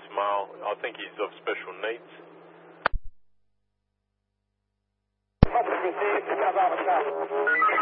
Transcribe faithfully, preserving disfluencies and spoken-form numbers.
is male. I think he's of special needs. Received, pick up Alpha Charlie.